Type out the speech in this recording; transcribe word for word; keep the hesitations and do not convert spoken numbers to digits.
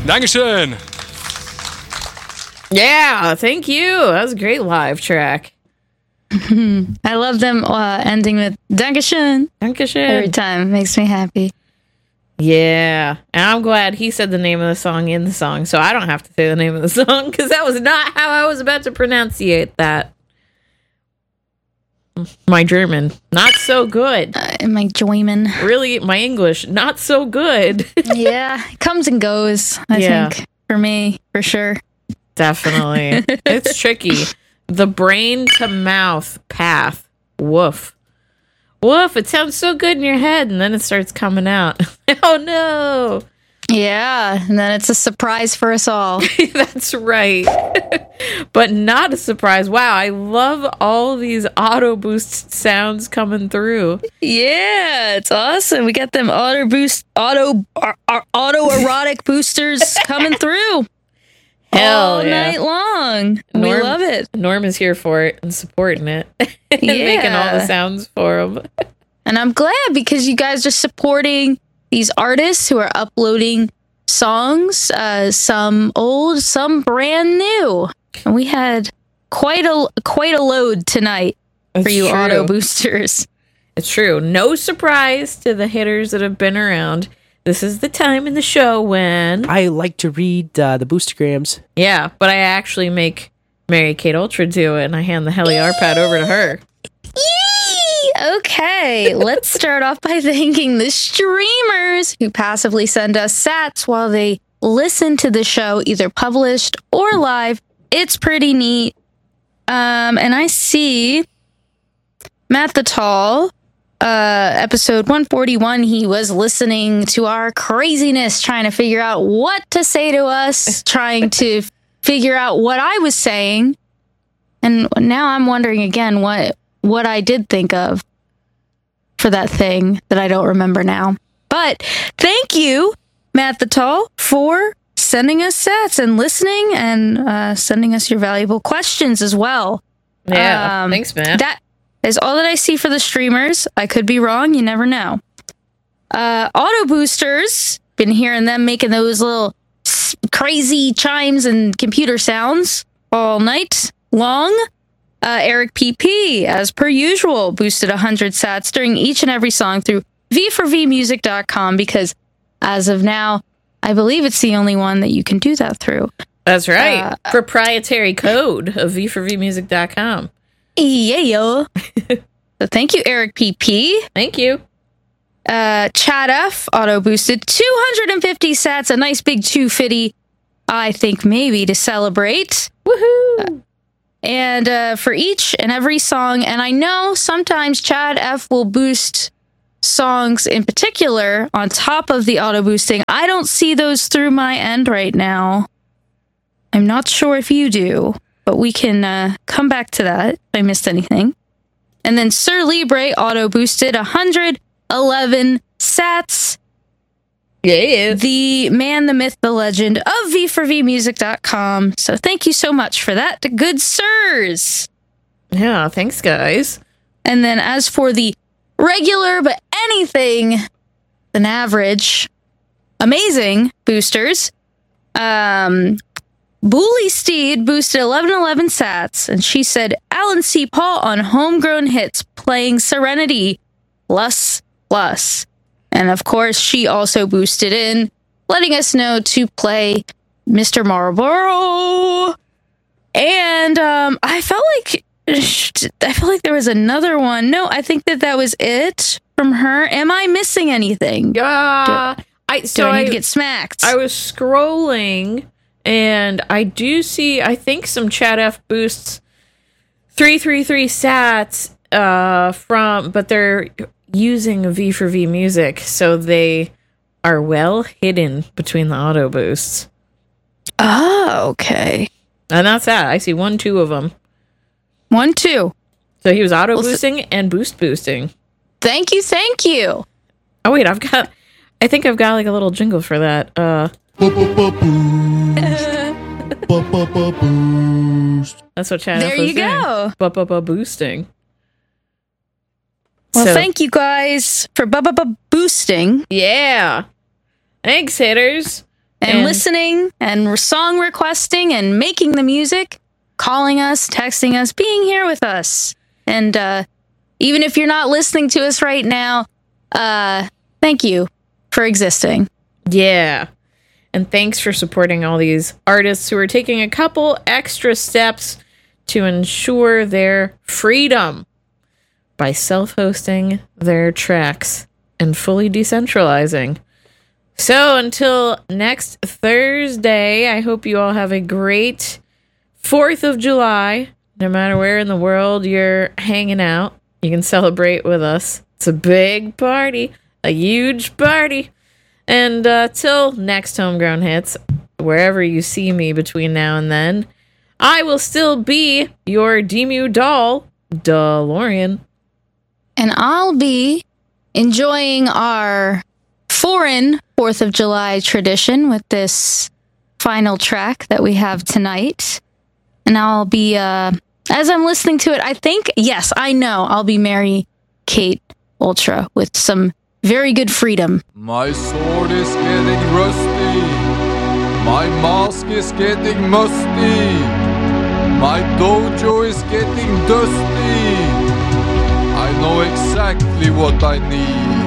Dankeschön. Yeah, thank you. That was a great live track. I love them uh, ending with Dankeschön. Dankeschön. Every time. Makes me happy. Yeah. And I'm glad he said the name of the song in the song, so I don't have to say the name of the song, because that was not how I was about to pronunciate that. My German, not so good. Uh, my Joyman. Really, my English, not so good. Yeah, it comes and goes, I Yeah. think. For me, for sure. Definitely. It's tricky. The brain to mouth path. Woof. Woof. It sounds so good in your head, and then it starts coming out. Oh, no. Yeah, and then it's a surprise for us all. That's right. But not a surprise. Wow, I love all these auto boost sounds coming through. Yeah, it's awesome. We got them auto boost, auto, uh, uh, auto erotic boosters coming through. Hell all yeah. night long. we Norm- love it. Norm is here for it and supporting it. And making all the Yeah. sounds for him. And I'm glad because you guys are supporting these artists who are uploading songs, uh, some old, some brand new. And we had quite a quite a load tonight for It's you true. auto boosters. It's true. No surprise to the hitters that have been around. This is the time in the show when... I like to read uh, the boostergrams. Yeah, but I actually make Mary Kate Ultra do it, and I hand the Heli R-Pad over to her. Yay! Okay, let's start off by thanking the streamers who passively send us sats while they listen to the show, either published or live. It's pretty neat. Um, and I see Matt the Tall, uh, episode one forty-one, he was listening to our craziness, trying to figure out what to say to us, trying to figure out what I was saying. And now I'm wondering again what what I did think of for that thing that I don't remember now. But thank you, Matt the Tall, for sending us sets and listening and uh, sending us your valuable questions as well. Yeah, Um, thanks, Matt. That is all that I see for the streamers. I could be wrong. You never know. Uh, auto boosters, been hearing them making those little s- crazy chimes and computer sounds all night long. Uh, Eric P P, as per usual, boosted one hundred sats during each and every song through v four v music dot com because as of now, I believe it's the only one that you can do that through. That's right. uh, Proprietary code of v four v music dot com. Yeah. So thank you, Eric P P. Thank you. Uh, Chad F auto boosted two hundred fifty sats, a nice big two fifty, I think maybe to celebrate. Woohoo! And uh, for each and every song, and I know sometimes Chad F will boost songs in particular on top of the auto boosting. I don't see those through my end right now. I'm not sure if you do, but we can uh, come back to that if I missed anything. And then Sir Libre auto boosted one hundred eleven sats. Yeah. The man, the myth, the legend of v four v music dot com. So thank you so much for that, good sirs. Yeah, thanks, guys. And then as for the regular but anything than average, amazing boosters, um, Bully Steed boosted eleven eleven sats, and she said Alan C. Paul on Homegrown Hits playing Serenity plus plus. And of course, she also boosted in, letting us know to play Mister Marlboro. And um, I felt like I felt like there was another one. No, I think that that was it from her. Am I missing anything? Yeah. I Do so I need I, to get smacked? I was scrolling and I do see I think some Chat F boosts three three three sats uh from but they're using V four V music, so they are well hidden between the auto boosts. Oh, okay. And that's that. I see one, two of them. One, two. So he was auto Well, boosting and boost boosting. Thank you, thank you. Oh wait, I've got. I think I've got like a little jingle for that. Uh, that's what Chad There F was you saying. go. Ba-ba-ba boosting. Well, So- thank you guys for bu- bu- bu- boosting. Yeah. Thanks, hitters. and, And- listening and song requesting and making the music, calling us, texting us, being here with us. And uh, even if you're not listening to us right now, uh, thank you for existing. Yeah. And thanks for supporting all these artists who are taking a couple extra steps to ensure their freedom by self-hosting their tracks and fully decentralizing. So until next Thursday, I hope you all have a great fourth of July. No matter where in the world you're hanging out, you can celebrate with us. It's a big party, a huge party. And uh, till next Homegrown Hits, wherever you see me between now and then, I will still be your Demu doll, DeLorean. And I'll be enjoying our foreign fourth of July tradition with this final track that we have tonight. And I'll be, uh, as I'm listening to it, I think, yes, I know, I'll be Mary Kate Ultra with some very good freedom. My sword is getting rusty. My mask is getting musty. My dojo is getting dusty. I know exactly what I need.